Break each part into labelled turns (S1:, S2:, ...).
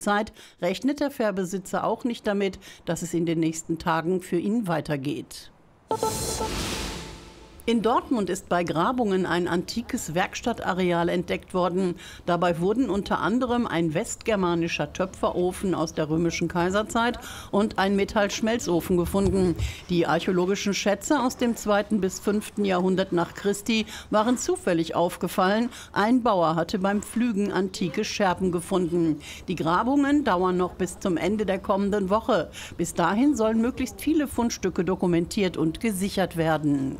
S1: Zeit rechnet der Fährbesitzer auch nicht damit, dass es in den nächsten Tagen für ihn weitergeht. In Dortmund ist bei Grabungen ein antikes Werkstattareal entdeckt worden. Dabei wurden unter anderem ein westgermanischer Töpferofen aus der römischen Kaiserzeit und ein Metallschmelzofen gefunden. Die archäologischen Schätze aus dem 2. bis 5. Jahrhundert nach Christi waren zufällig aufgefallen. Ein Bauer hatte beim Pflügen antike Scherben gefunden. Die Grabungen dauern noch bis zum Ende der kommenden Woche. Bis dahin sollen möglichst viele Fundstücke dokumentiert und gesichert werden.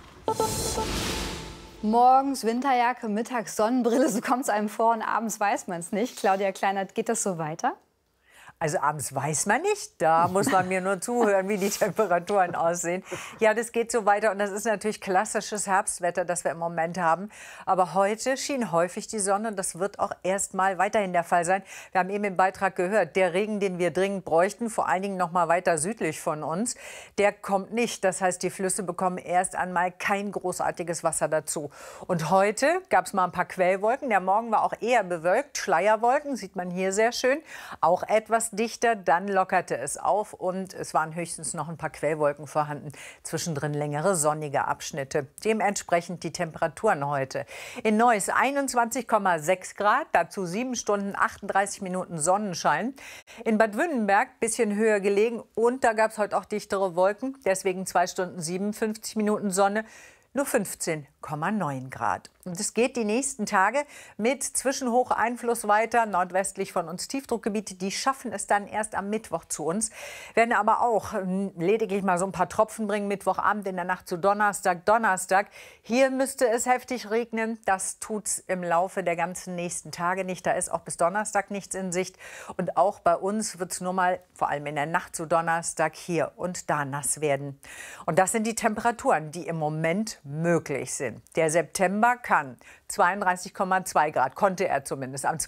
S2: Morgens Winterjacke, mittags Sonnenbrille, so kommt es einem vor und abends weiß man es nicht. Claudia Kleinert, geht das so weiter?
S3: Also abends weiß man nicht, da muss man mir nur zuhören, wie die Temperaturen aussehen. Ja, das geht so weiter und das ist natürlich klassisches Herbstwetter, das wir im Moment haben. Aber heute schien häufig die Sonne und das wird auch erst mal weiterhin der Fall sein. Wir haben eben im Beitrag gehört, der Regen, den wir dringend bräuchten, vor allen Dingen noch mal weiter südlich von uns, der kommt nicht. Das heißt, die Flüsse bekommen erst einmal kein großartiges Wasser dazu. Und heute gab es mal ein paar Quellwolken. Der Morgen war auch eher bewölkt, Schleierwolken, sieht man hier sehr schön, auch etwas dichter, dann lockerte es auf und es waren höchstens noch ein paar Quellwolken vorhanden. Zwischendrin längere sonnige Abschnitte. Dementsprechend die Temperaturen heute. In Neuss 21,6 Grad, dazu 7 Stunden 38 Minuten Sonnenschein. In Bad Wünnenberg bisschen höher gelegen und da gab es heute auch dichtere Wolken. Deswegen 2 Stunden 57 Minuten Sonne. Nur 15,9 Grad. Und es geht die nächsten Tage mit Zwischenhocheinfluss weiter. Nordwestlich von uns Tiefdruckgebiete, die schaffen es dann erst am Mittwoch zu uns. Werden aber auch lediglich mal so ein paar Tropfen bringen. Mittwochabend in der Nacht zu Donnerstag. Hier müsste es heftig regnen. Das tut's im Laufe der ganzen nächsten Tage nicht. Da ist auch bis Donnerstag nichts in Sicht. Und auch bei uns wird es nur mal, vor allem in der Nacht zu Donnerstag, hier und da nass werden. Und das sind die Temperaturen, die im Moment möglich sind. Der September kann 32,2 Grad, konnte er zumindest, am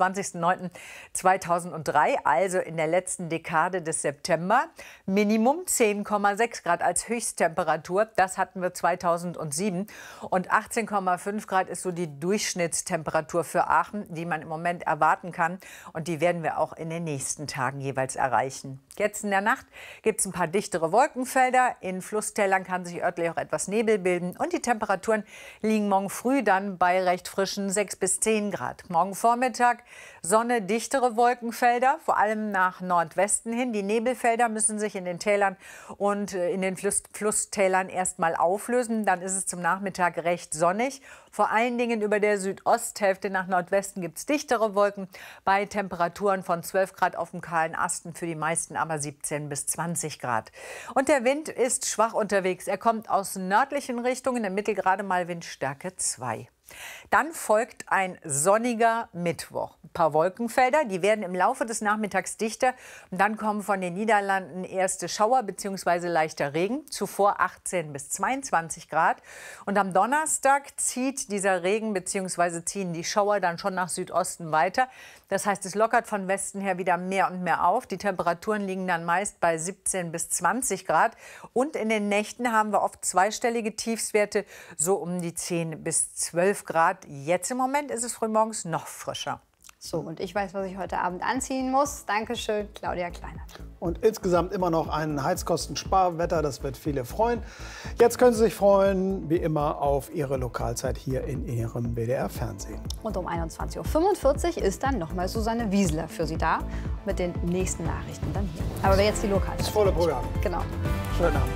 S3: 20.09.2003, also in der letzten Dekade des September. Minimum 10,6 Grad als Höchsttemperatur, das hatten wir 2007. Und 18,5 Grad ist so die Durchschnittstemperatur für Aachen, die man im Moment erwarten kann. Und die werden wir auch in den nächsten Tagen jeweils erreichen. Jetzt in der Nacht gibt es ein paar dichtere Wolkenfelder. In Flusstälern kann sich örtlich auch etwas Nebel bilden. Und die Temperaturen liegen morgen früh dann bei recht frischen 6 bis 10 Grad. Morgen Vormittag Sonne, dichtere Wolkenfelder, vor allem nach Nordwesten hin. Die Nebelfelder müssen sich in den Tälern und in den Flusstälern erst mal auflösen. Dann ist es zum Nachmittag recht sonnig. Vor allen Dingen über der Südosthälfte nach Nordwesten gibt es dichtere Wolken bei Temperaturen von 12 Grad auf dem kahlen Asten, für die meisten aber 17 bis 20 Grad. Und der Wind ist schwach unterwegs. Er kommt aus nördlichen Richtungen, im Mittel gerade mal Windstärke 2. Dann folgt ein sonniger Mittwoch. Ein paar Wolkenfelder, die werden im Laufe des Nachmittags dichter. Und dann kommen von den Niederlanden erste Schauer bzw. leichter Regen. Zuvor 18 bis 22 Grad. Und am Donnerstag zieht dieser Regen bzw. ziehen die Schauer dann schon nach Südosten weiter. Das heißt, es lockert von Westen her wieder mehr und mehr auf. Die Temperaturen liegen dann meist bei 17 bis 20 Grad. Und in den Nächten haben wir oft zweistellige Tiefstwerte, so um die 10 bis 12 Grad. Jetzt im Moment ist es frühmorgens noch frischer.
S2: So, und ich weiß, was ich heute Abend anziehen muss. Dankeschön, Claudia Kleinert.
S4: Und insgesamt immer noch ein Heizkostensparwetter, das wird viele freuen. Jetzt können Sie sich freuen, wie immer, auf Ihre Lokalzeit hier in Ihrem WDR-Fernsehen.
S2: Und um 21:45 Uhr ist dann nochmal Susanne Wiesler für Sie da mit den nächsten Nachrichten dann hier. Aber jetzt die Lokalzeit.
S4: Das volle Programm.
S2: Genau.
S4: Schönen Abend.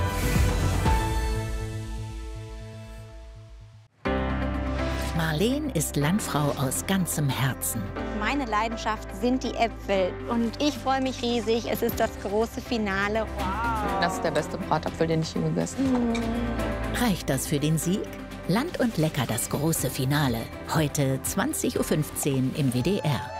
S5: Marleen ist Landfrau aus ganzem Herzen.
S6: Meine Leidenschaft sind die Äpfel und ich freue mich riesig. Es ist das große Finale. Wow.
S7: Das ist der beste Bratapfel, den ich je gegessen habe.
S5: Reicht das für den Sieg? Land und Lecker, das große Finale. Heute 20:15 Uhr im WDR.